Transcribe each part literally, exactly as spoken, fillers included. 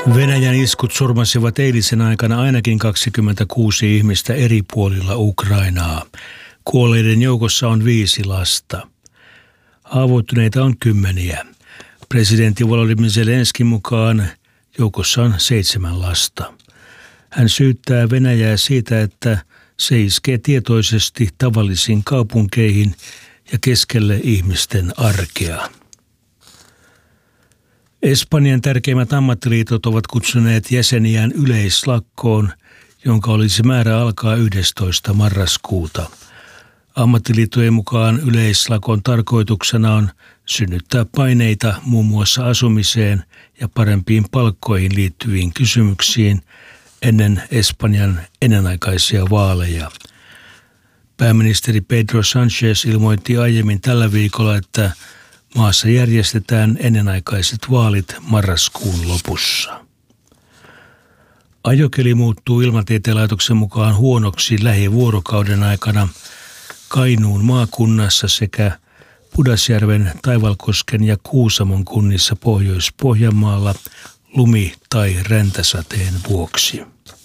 Venäjän iskut surmasivat eilisen aikana ainakin kaksikymmentäkuusi ihmistä eri puolilla Ukrainaa. Kuolleiden joukossa on viisi lasta. Haavoittuneita on kymmeniä. Presidentti Volodymyr Zelenskin mukaan joukossa on seitsemän lasta. Hän syyttää Venäjää siitä, että se iskee tietoisesti tavallisiin kaupunkeihin ja keskelle ihmisten arkea. Espanjan tärkeimmät ammattiliitot ovat kutsuneet jäseniään yleislakkoon, jonka olisi määrä alkaa yhdestoista marraskuuta. Ammattiliittojen mukaan yleislakon tarkoituksena on synnyttää paineita muun muassa asumiseen ja parempiin palkkoihin liittyviin kysymyksiin ennen Espanjan ennenaikaisia vaaleja. Pääministeri Pedro Sánchez ilmoitti aiemmin tällä viikolla, että maassa järjestetään ennenaikaiset vaalit marraskuun lopussa. Ajokeli muuttuu Ilmatieteen laitoksen mukaan huonoksi lähivuorokauden aikana Kainuun maakunnassa sekä Pudasjärven, Taivalkosken ja Kuusamon kunnissa Pohjois-Pohjanmaalla lumi- tai räntäsateen vuoksi.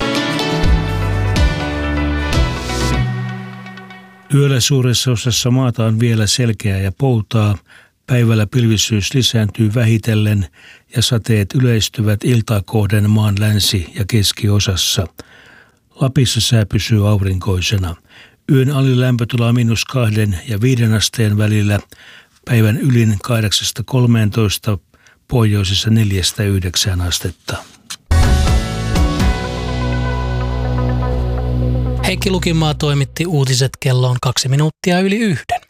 Yöllä suuressa osassa maata on vielä selkeää ja poutaa. Päivällä pilvisyys lisääntyy vähitellen ja sateet yleistyvät iltaa kohden maan länsi- ja keskiosassa. Lapissa sää pysyy aurinkoisena. Yön alilämpötila miinus kahden ja viiden asteen välillä, päivän ylin kahdeksasta kolmeentoista, pohjoisessa neljästä yhdeksään astetta. Heikki Lukinmaa toimitti uutiset kelloon kaksi minuuttia yli yhden.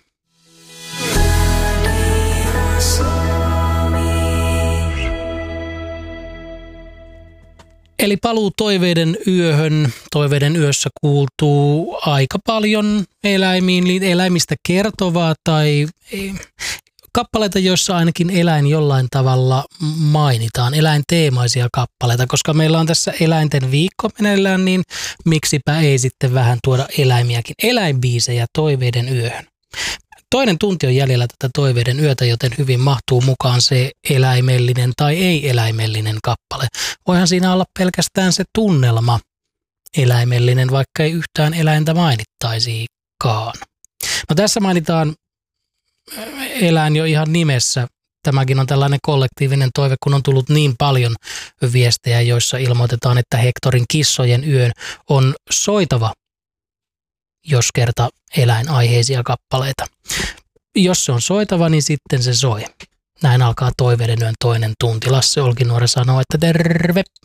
Eli paluu toiveiden yöhön. Toiveiden yössä kuultuu aika paljon eläimiin, eläimistä kertovaa tai kappaleita, joissa ainakin eläin jollain tavalla mainitaan, eläinteemaisia kappaleita, koska meillä on tässä eläinten viikko meneillään, niin miksipä ei sitten vähän tuoda eläimiäkin, eläinbiisejä toiveiden yöhön. Toinen tunti on jäljellä tätä toiveiden yötä, joten hyvin mahtuu mukaan se eläimellinen tai ei-eläimellinen kappale. Voihan siinä olla pelkästään se tunnelma eläimellinen, vaikka ei yhtään eläintä mainittaisikaan. No tässä mainitaan eläin jo ihan nimessä. Tämäkin on tällainen kollektiivinen toive, kun on tullut niin paljon viestejä, joissa ilmoitetaan, että Hektorin kissojen yön on soitava, jos kerta eläinaiheisia kappaleita. Jos se on soitava, niin sitten se soi. Näin alkaa toiveiden yön toinen tunti. Lasse Olkinuora sanoo, että terve.